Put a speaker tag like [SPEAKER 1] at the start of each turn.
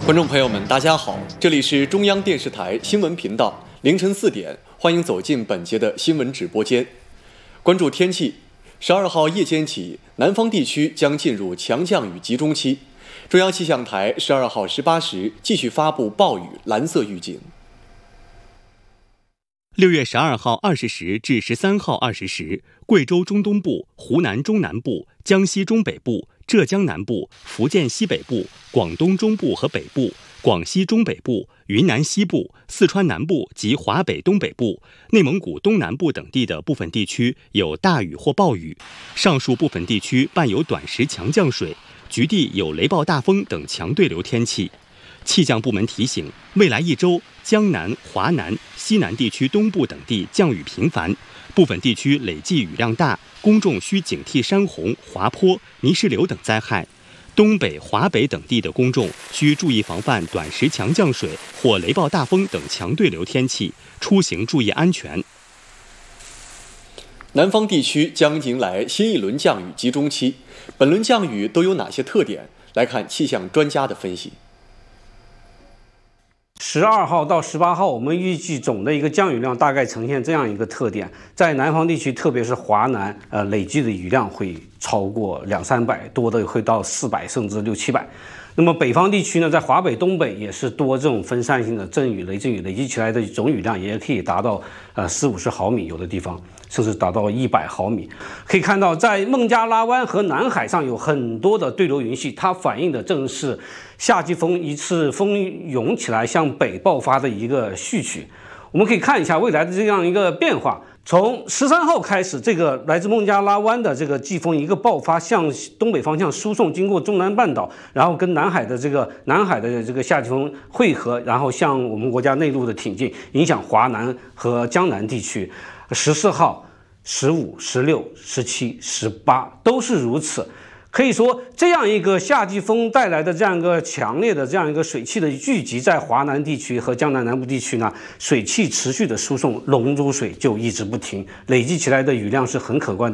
[SPEAKER 1] 观众朋友们，大家好，这里是中央电视台新闻频道，凌晨4点，欢迎走进本节的新闻直播间。关注天气，12号夜间起，南方地区将进入强降雨集中期。中央气象台12号18时继续发布暴雨蓝色预警。
[SPEAKER 2] 6月12号20时至13号20时，贵州中东部、湖南中南部、江西中北部、浙江南部、福建西北部、广东中部和北部、广西中北部、云南西部、四川南部及华北东北部、内蒙古东南部等地的部分地区有大雨或暴雨，上述部分地区伴有短时强降水，局地有雷暴大风等强对流天气。气象部门提醒，未来1周，江南、华南、西南地区东部等地降雨频繁，部分地区累计雨量大，公众需警惕山洪、滑坡、泥石流等灾害。东北、华北等地的公众需注意防范短时强降水或雷暴大风等强对流天气，出行注意安全。
[SPEAKER 1] 南方地区将迎来新一轮降雨集中期，本轮降雨都有哪些特点？来看气象专家的分析。
[SPEAKER 3] 12号到18号，我们预计总的一个降雨量大概呈现这样一个特点，在南方地区，特别是华南，累计的雨量会超过200-300，多的会到400甚至600-700。那么北方地区呢，在华北、东北也是多这种分散性的阵雨、雷阵雨，累积起来的总雨量也可以达到40-50毫米，有的地方甚至达到100毫米。可以看到，在孟加拉湾和南海上有很多的对流云系，它反映的正是夏季风一次蜂涌起来向北爆发的一个序曲。我们可以看一下未来的这样一个变化。从13号开始，这个来自孟加拉湾的这个季风一个爆发，向东北方向输送，经过中南半岛，然后跟南海的这个夏季风汇合，然后向我们国家内陆的挺进，影响华南和江南地区。14号、15、16、17、18都是如此。可以说，这样一个夏季风带来的这样一个强烈的这样一个水汽的聚集，在华南地区和江南南部地区呢，水汽持续的输送，龙珠水就一直不停，累积起来的雨量是很可观的。